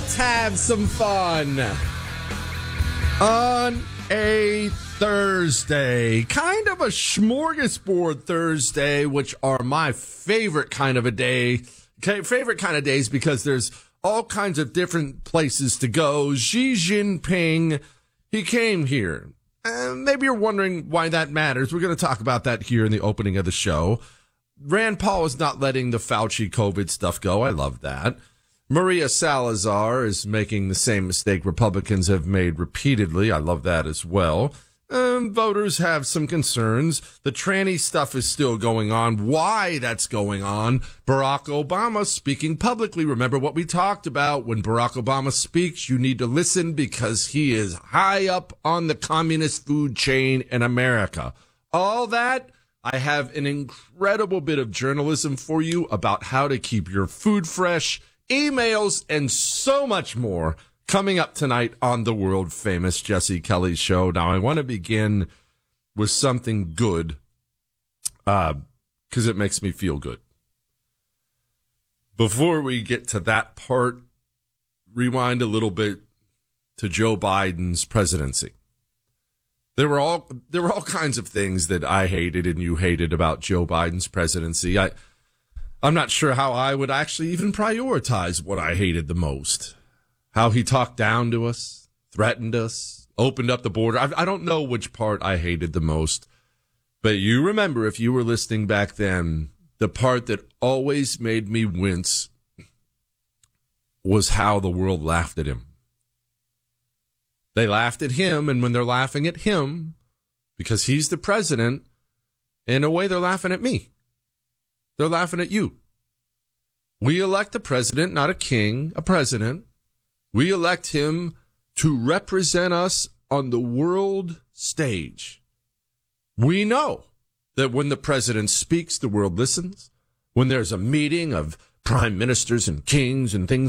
Let's have some fun on a Thursday, kind of a smorgasbord Thursday, which are my favorite kind of a day. Okay, favorite kind of days because there's all kinds of different places to go. Xi Jinping, he came here. Maybe you're wondering why that matters. We're going to talk about that here in the opening of the show. Rand Paul is not letting the Fauci COVID stuff go. I love that. Maria Salazar is making the same mistake Republicans have made repeatedly. I love that as well. Voters have some concerns. The tranny stuff is still going on. Why that's going on? Barack Obama speaking publicly. Remember what we talked about. When Barack Obama speaks, you need to listen because he is high up on the communist food chain in America. All that, I have an incredible bit of journalism for you about how to keep your food fresh, emails, and so much more coming up tonight on the world famous Jesse Kelly Show. Now, I want to begin with something good because it makes me feel good. Before we get to that part, rewind a little bit to Joe Biden's presidency. There were all kinds of things that I hated and you hated about Joe Biden's presidency. I'm not sure how I would actually even prioritize what I hated the most. How he talked down to us, threatened us, opened up the border. I don't know which part I hated the most. But you remember, if you were listening back then, the part that always made me wince was how the world laughed at him. They laughed at him, and when they're laughing at him, because he's the president, in a way they're laughing at me. They're laughing at you. We elect a president, not a king, a president. We elect him to represent us on the world stage. We know that when the president speaks, the world listens. When there's a meeting of prime ministers and kings and things